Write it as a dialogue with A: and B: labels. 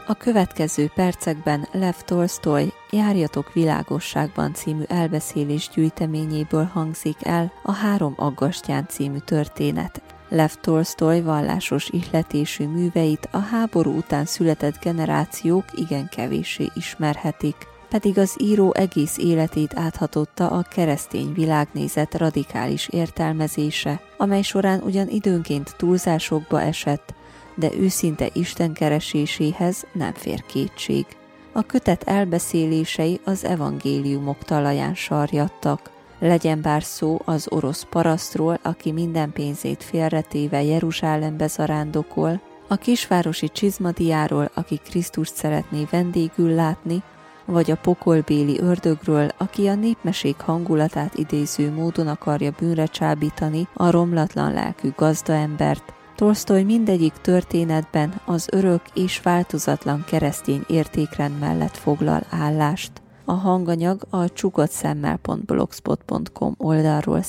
A: A következő percekben Lev Tolsztoj Járjatok világosságban című elbeszélés gyűjteményéből hangzik el a 3 aggastyán című történet. Lev Tolsztoj vallásos ihletésű műveit a háború után született generációk igen kevéssé ismerhetik, pedig az író egész életét áthatotta a keresztény világnézet radikális értelmezése, amely során ugyan időnként túlzásokba esett, de őszinte istenkereséséhez nem fér kétség. A kötet elbeszélései az evangéliumok talaján sarjadtak. Legyen bár szó az orosz parasztról, aki minden pénzét félretéve Jeruzsálembe zarándokol, a kisvárosi csizmadiáról, aki Krisztust szeretné vendégül látni, vagy a pokolbéli ördögről, aki a népmesék hangulatát idéző módon akarja bűnre csábítani a romlatlan lelkű gazdaembert. Tolsztoj mindegyik történetben az örök és változatlan keresztény értékrend mellett foglal állást. A hanganyag a csugodtszemmel.blogspot.com oldalról